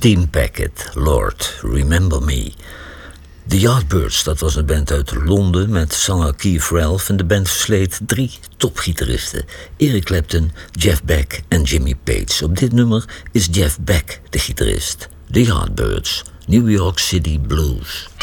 Team Packet, Lord, Remember Me. The Yardbirds, dat was een band uit Londen met zanger Keith Ralph en de band versleed 3 topgitaristen. Eric Clapton, Jeff Beck en Jimmy Page. Op dit nummer is Jeff Beck de gitarist. The Yardbirds, New York City Blues.